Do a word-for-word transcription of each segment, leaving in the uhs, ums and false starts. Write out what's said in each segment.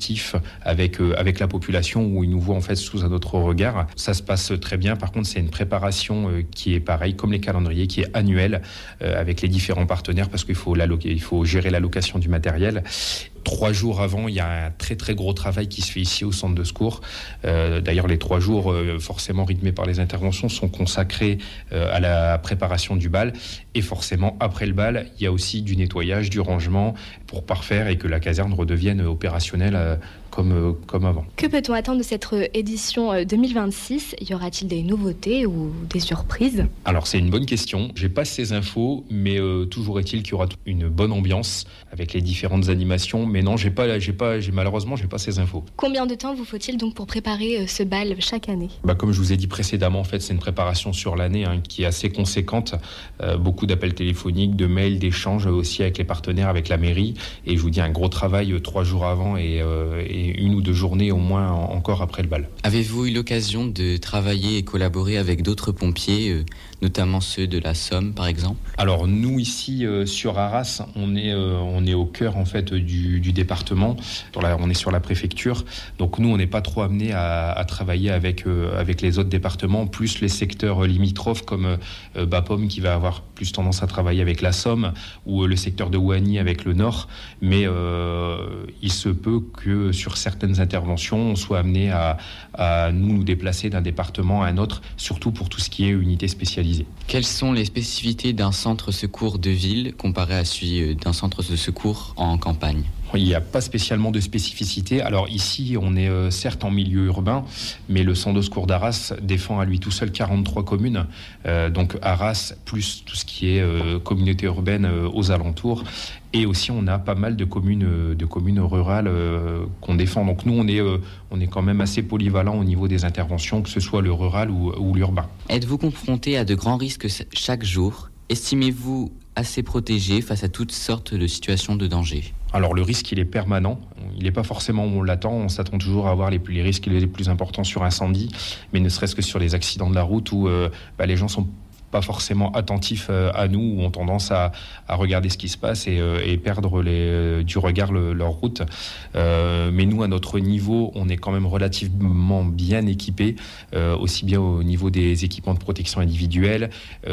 proactif avec, euh, avec la population où ils nous voient en fait sous un autre regard. Ça se passe très bien. Par contre, c'est une préparation euh, qui est pareil, comme les calendriers, qui est annuelle euh, avec les différents partenaires parce qu'il faut, il faut gérer l'allocation du matériel. Trois jours avant, il y a un très très gros travail qui se fait ici au centre de secours. Euh, d'ailleurs, les trois jours, euh, forcément rythmés par les interventions, sont consacrés euh, à la préparation du bal. Et forcément, après le bal, il y a aussi du nettoyage, du rangement pour parfaire et que la caserne redevienne opérationnelle euh, comme, euh, comme avant. Que peut-on attendre de cette édition deux mille vingt-six ? Y aura-t-il des nouveautés ou des surprises ? Alors, c'est une bonne question. J'ai pas ces infos, mais euh, toujours est-il qu'il y aura une bonne ambiance avec les différentes animations. Mais non, j'ai pas, j'ai pas, j'ai, malheureusement, j'ai pas ces infos. Combien de temps vous faut-il donc pour préparer ce bal chaque année ? Bah, comme je vous ai dit précédemment, en fait, c'est une préparation sur l'année hein, qui est assez conséquente. Euh, beaucoup d'appels téléphoniques, de mails, d'échanges aussi avec les partenaires, avec la mairie. Et je vous dis un gros travail euh, trois jours avant et, euh, et une ou deux journées au moins en, encore après le bal. Avez-vous eu l'occasion de travailler et collaborer avec d'autres pompiers, euh, notamment ceux de la Somme, par exemple ? Alors nous ici euh, sur Arras, on est euh, on est au cœur en fait du, du département. Sur la, on est sur la préfecture, donc nous on n'est pas trop amené à, à travailler avec euh, avec les autres départements, plus les secteurs limitrophes comme euh, Bapaume qui va avoir plus tendance à travailler avec la Somme ou euh, le secteur de Ouani avec le Nord. Mais euh, il se peut que sur certaines interventions, on soit amené à, à nous nous déplacer d'un département à un autre, surtout pour tout ce qui est unité spécialisée. Quelles sont les spécificités d'un centre secours de ville comparé à celui d'un centre de secours en campagne ? Il n'y a pas spécialement de spécificité. Alors ici, on est euh, certes en milieu urbain, mais le centre de secours d'Arras défend à lui tout seul quarante-trois communes. Euh, donc Arras, plus tout ce qui est euh, communauté urbaine euh, aux alentours. Et aussi, on a pas mal de communes, euh, de communes rurales euh, qu'on défend. Donc nous, on est, euh, on est quand même assez polyvalent au niveau des interventions, que ce soit le rural ou, ou l'urbain. Êtes-vous confronté à de grands risques chaque jour ? Estimez-vous assez protégé face à toutes sortes de situations de danger ? Alors le risque, il est permanent. Il n'est pas forcément où on l'attend. On s'attend toujours à avoir les, les risques les plus importants sur incendie, mais ne serait-ce que sur les accidents de la route où euh, bah, les gens sont pas forcément attentifs euh, à nous, ou ont tendance à, à regarder ce qui se passe et, euh, et perdre les, euh, du regard le, leur route. Euh, mais nous, à notre niveau, on est quand même relativement bien équipés, euh, aussi bien au niveau des équipements de protection individuelle,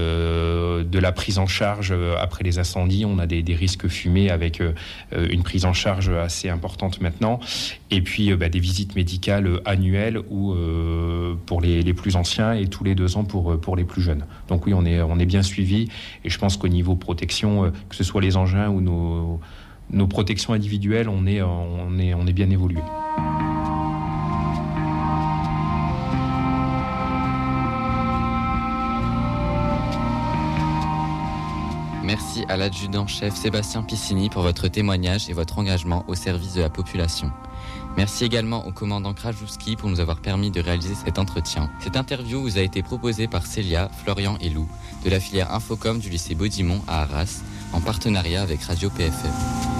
euh, de la prise en charge euh, après les incendies. On a des, des risques fumés avec euh, une prise en charge assez importante maintenant. Et puis euh, bah, des visites médicales annuelles ou euh, pour les, les plus anciens et tous les deux ans pour, pour les plus jeunes. Donc oui, on est, on est bien suivi et je pense qu'au niveau protection, que ce soit les engins ou nos, nos protections individuelles, on est, on est, on est bien évolué. Merci à l'adjudant-chef Sébastien Piscini pour votre témoignage et votre engagement au service de la population. Merci également au commandant Krajewski pour nous avoir permis de réaliser cet entretien. Cette interview vous a été proposée par Célia, Florian et Lou, de la filière Infocom du lycée Baudimont à Arras, en partenariat avec Radio P F M.